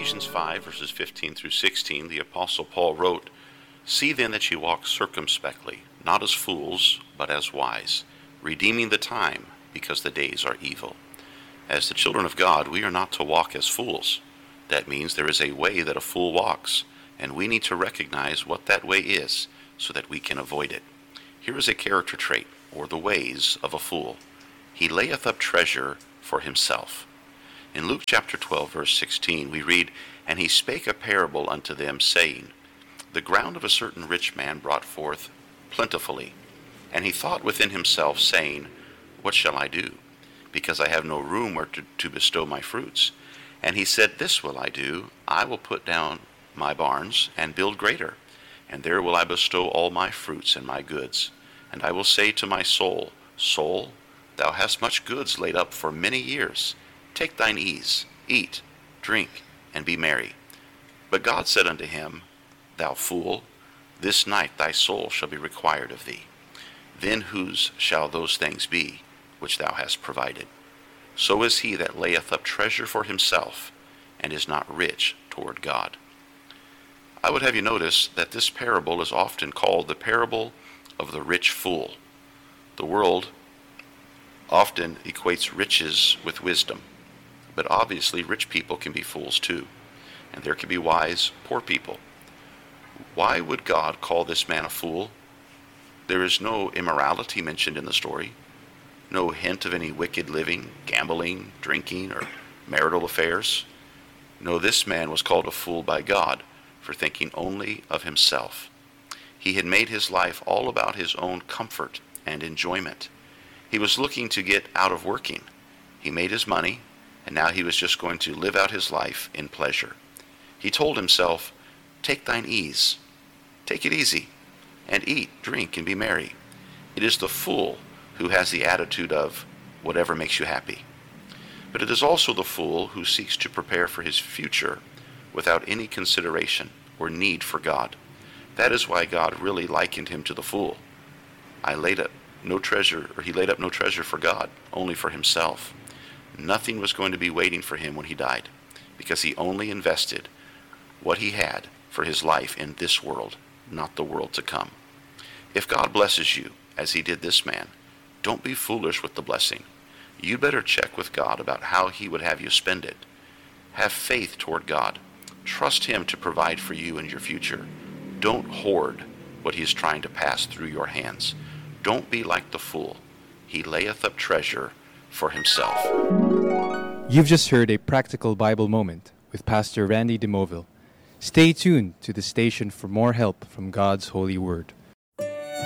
Ephesians 5, verses 15 through 16, the Apostle Paul wrote, "See then that ye walk circumspectly, not as fools, but as wise, redeeming the time, because the days are evil." As the children of God, we are not to walk as fools. That means there is a way that a fool walks, and we need to recognize what that way is so that we can avoid it. Here is a character trait, or the ways of a fool. He layeth up treasure for himself. In Luke chapter 12, verse 16, we read, "And he spake a parable unto them, saying, The ground of a certain rich man brought forth plentifully. And he thought within himself, saying, What shall I do? Because I have no room where to bestow my fruits. And he said, This will I do, I will put down my barns, and build greater, and there will I bestow all my fruits and my goods. And I will say to my soul, Soul, thou hast much goods laid up for many years. Take thine ease, eat, drink, and be merry. But God said unto him, Thou fool, this night thy soul shall be required of thee. Then whose shall those things be which thou hast provided? So is he that layeth up treasure for himself, and is not rich toward God." I would have you notice that this parable is often called the parable of the rich fool. The world often equates riches with wisdom, but obviously rich people can be fools too, and there can be wise, poor people. Why would God call this man a fool? There is no immorality mentioned in the story, no hint of any wicked living, gambling, drinking, or marital affairs. No, this man was called a fool by God for thinking only of himself. He had made his life all about his own comfort and enjoyment. He was looking to get out of working. He made his money, and now he was just going to live out his life in pleasure. He told himself, Take thine ease, take it easy, and eat, drink, and be merry. It is the fool who has the attitude of whatever makes you happy. But it is also the fool who seeks to prepare for his future without any consideration or need for God. That is why God really likened him to the fool. He laid up no treasure for God, only for himself. Nothing was going to be waiting for him when he died, because he only invested what he had for his life in this world, not the world to come. If God blesses you, as he did this man, don't be foolish with the blessing. You'd better check with God about how he would have you spend it. Have faith toward God. Trust him to provide for you and your future. Don't hoard what he is trying to pass through your hands. Don't be like the fool. He layeth up treasure for himself. You've just heard a practical Bible moment with Pastor Randy DeMoville. Stay tuned to the station for more help from God's holy word.